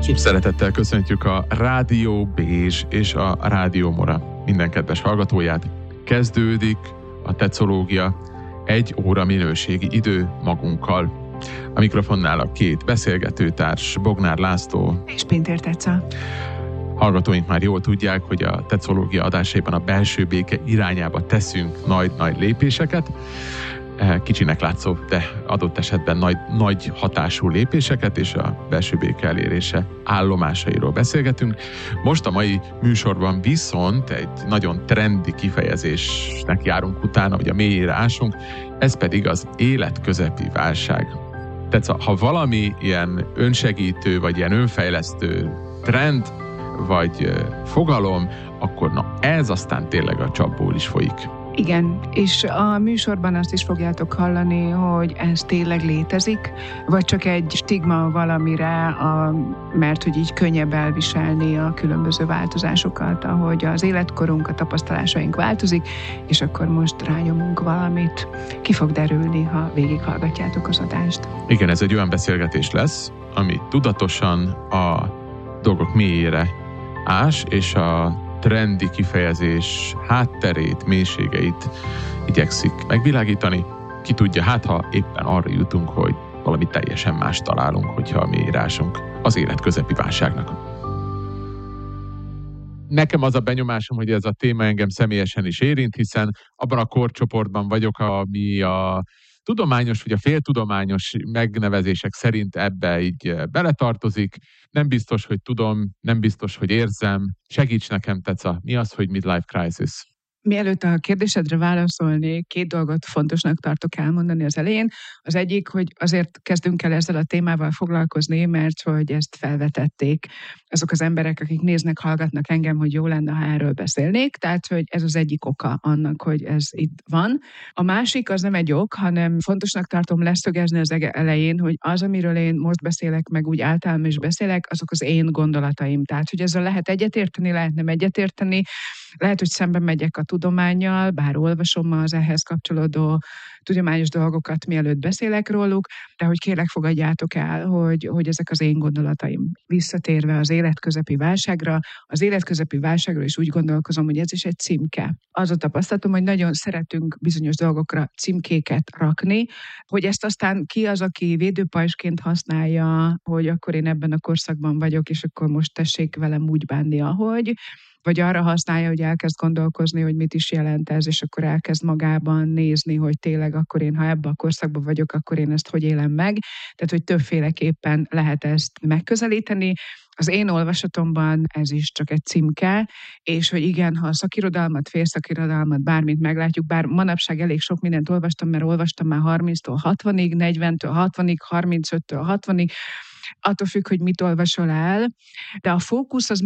Szeretettel köszöntjük a Rádió Bézs és a Rádió Mora minden kedves hallgatóját. Kezdődik a Tecológia, 1 óra minőségi idő magunkkal. A mikrofonnál a 2 beszélgetőtárs, Bognár László és Pintér Teca. Hallgatóink már jól tudják, hogy a Tecológia adásaiban a belső béke irányába teszünk nagy lépéseket. Kicsinek látszó, de adott esetben nagy hatású lépéseket, és a belső béke elérése állomásairól beszélgetünk. Most a mai műsorban viszont egy nagyon trendi kifejezésnek járunk utána, hogy a mélyére ásunk, ez pedig az életközepi válság. Tehát ha valami ilyen önsegítő, vagy ilyen önfejlesztő trend, vagy fogalom, akkor ez aztán tényleg a csapból is folyik. Igen, és a műsorban azt is fogjátok hallani, hogy ez tényleg létezik, vagy csak egy stigma valamire, mert hogy így könnyebb elviselni a különböző változásokat, ahogy az életkorunk, a tapasztalásaink változik, és akkor most rányomunk valamit. Ki fog derülni, ha végighallgatjátok az adást. Igen, ez egy olyan beszélgetés lesz, ami tudatosan a dolgok mélyére ás, és a trendi kifejezés hátterét, mélységeit igyekszik megvilágítani. Ki tudja, ha éppen arra jutunk, hogy valami teljesen más találunk, hogyha a mélyre ásunk az életközepi válságnak. Nekem az a benyomásom, hogy ez a téma engem személyesen is érint, hiszen abban a korcsoportban vagyok, ami a tudományos vagy a féltudományos megnevezések szerint ebbe így beletartozik. Nem biztos, hogy tudom, nem biztos, hogy érzem. Segíts nekem, Teca, mi az, hogy midlife crisis? Mielőtt a kérdésedre válaszolnék, 2 dolgot fontosnak tartok elmondani az elején. Az egyik, hogy azért kezdünk el ezzel a témával foglalkozni, mert hogy ezt felvetették azok az emberek, akik néznek, hallgatnak engem, hogy jó lenne, ha erről beszélnék. Tehát, hogy ez az egyik oka annak, hogy ez itt van. A másik az nem egy ok, hanem fontosnak tartom leszögezni az elején, hogy az, amiről én most beszélek, meg úgy általában is beszélek, azok az én gondolataim. Tehát, hogy ezzel lehet egyetérteni, lehet nem egyetérteni, lehet, hogy szemben megyek a tudománnyal, bár olvasom az ehhez kapcsolódó tudományos dolgokat, mielőtt beszélek róluk, de hogy kérlek fogadjátok el, hogy ezek az én gondolataim. Visszatérve az életközepi válságra, az életközepi válságról is úgy gondolkozom, hogy ez is egy címke. Az a tapasztalatom, hogy nagyon szeretünk bizonyos dolgokra címkéket rakni, hogy ezt aztán ki az, aki védőpajzsként használja, hogy akkor én ebben a korszakban vagyok, és akkor most tessék velem úgy bánni, ahogy, vagy arra használja, hogy elkezd gondolkozni, hogy mit is jelent ez, és akkor elkezd magában nézni, hogy tényleg akkor én, ha ebben a korszakban vagyok, akkor én ezt hogy élem meg. Tehát, hogy többféleképpen lehet ezt megközelíteni. Az én olvasatomban ez is csak egy címke, és hogy igen, ha a szakirodalmat, félszakirodalmat, bármit meglátjuk, bár manapság elég sok mindent olvastam, mert olvastam már 30-tól 60-ig, 40-től 60-ig, 35-től 60-ig, attól függ, hogy mit olvasol el, de a fókusz az